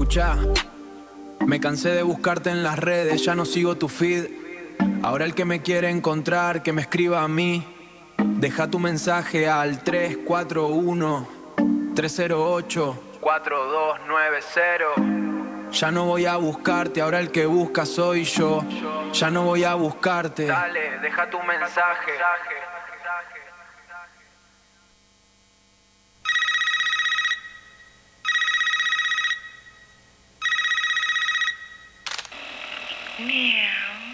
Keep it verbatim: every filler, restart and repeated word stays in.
Escucha, me cansé de buscarte en las redes, ya no sigo tu feed. Ahora el que me quiere encontrar, que me escriba a mí. Deja tu mensaje al tres cuatro uno, tres cero ocho, cuatro dos nueve cero. Ya no voy a buscarte, ahora el que busca soy yo. Ya no voy a buscarte. Dale, deja tu mensaje. Mierda.